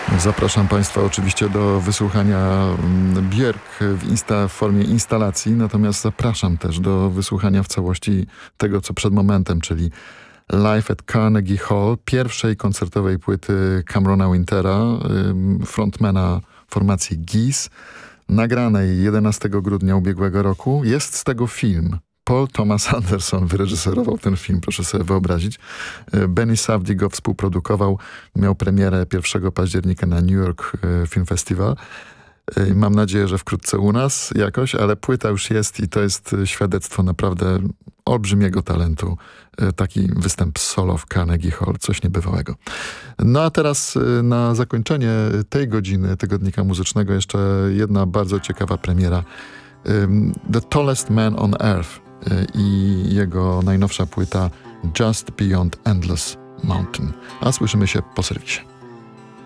Zapraszam Państwa oczywiście do wysłuchania Björk w formie instalacji, natomiast zapraszam też do wysłuchania w całości tego, co przed momentem, czyli Live at Carnegie Hall, pierwszej koncertowej płyty Camerona Wintera, frontmana formacji Geese, nagranej 11 grudnia ubiegłego roku. Jest z tego film. Paul Thomas Anderson wyreżyserował ten film, proszę sobie wyobrazić. Benny Safdie go współprodukował. Miał premierę 1 października na New York Film Festival. Mam nadzieję, że wkrótce u nas jakoś, ale płyta już jest i to jest świadectwo naprawdę olbrzymiego talentu. Taki występ solo w Carnegie Hall, coś niebywałego. No a teraz na zakończenie tej godziny tygodnika muzycznego jeszcze jedna bardzo ciekawa premiera. The Tallest Man on Earth i jego najnowsza płyta Just Beyond Endless Mountain. A słyszymy się po serwisie.